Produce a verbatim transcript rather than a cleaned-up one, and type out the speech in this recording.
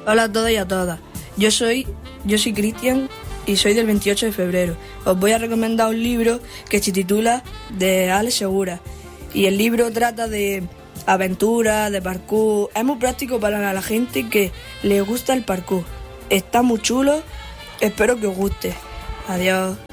Hola a todos y a todas. Yo soy, yo soy Cristian y soy del veintiocho de febrero. Os voy a recomendar un libro que se titula De Alex Segura. Y el libro trata de aventura, de parkour. Es muy práctico para la gente que le gusta el parkour. Está muy chulo. Espero que os guste. Adiós.